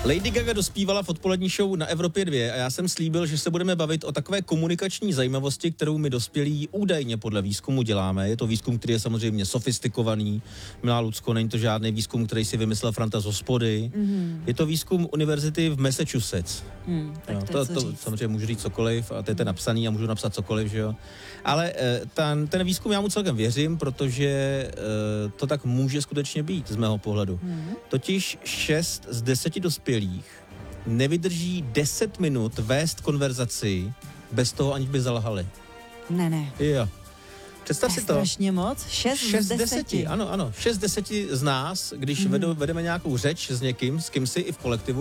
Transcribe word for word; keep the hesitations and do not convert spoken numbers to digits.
Lady Gaga dospívala v odpolední show na Evropě dva a já jsem slíbil, že se budeme bavit o takové komunikační zajímavosti, kterou my dospělí údajně podle výzkumu děláme. Je to výzkum, který je samozřejmě sofistikovaný. Milá Lucko, není to žádný výzkum, který si vymyslel Franta z hospody. Mm-hmm. Je to výzkum univerzity v Massachusetts. Mm, tak no, to, to, to samozřejmě můžu říct cokoliv a to je ten napsaný a můžu napsat cokoliv, že jo. Ale ten, ten výzkum já mu celkem věřím, protože to tak může skutečně být z mého pohledu. Mm. Totiž šest z deseti dospělých nevydrží deset minut vést konverzaci bez toho, aniž by zalhali. Ne, ne. Jo. Představ to si to. Strašně moc. Šest, šest z deseti. deseti. Ano, ano. Šest z deseti z nás, když mm. vedo, vedeme nějakou řeč s někým, s kým si i v kolektivu,